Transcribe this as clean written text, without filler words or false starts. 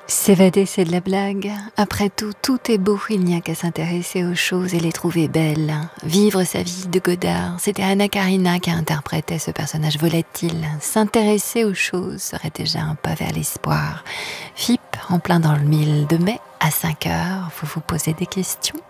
S'évader, c'est de la blague. Après tout, tout est beau, il n'y a qu'à s'intéresser aux choses et les trouver belles. Vivre sa vie de Godard, c'était Anna Karina qui interprétait ce personnage volatile. S'intéresser aux choses serait déjà un pas vers l'espoir. FIP, en plein dans le mille de mai, à 5 heures, vous vous posez des questions.